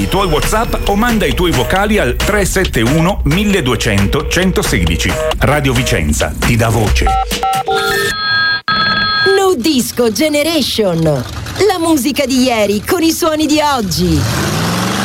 i tuoi WhatsApp o manda i tuoi vocali al 371 1200 116. Radio Vicenza ti dà voce. No Disco Generation. La musica di ieri con i suoni di oggi.